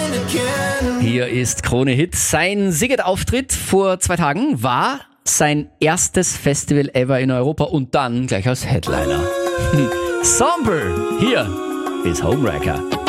Hier ist Krone Hit. Sein Siget-Auftritt vor 2 Tagen war sein erstes Festival ever in Europa und dann gleich als Headliner. Somber, hier ist Homewrecker.